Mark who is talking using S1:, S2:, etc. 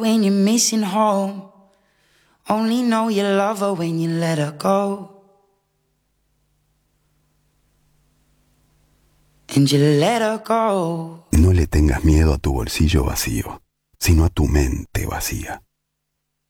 S1: When you're missing home, only know you love her when you let her go. And you let her go.
S2: No le tengas miedo a tu bolsillo vacío, sino a tu mente vacía.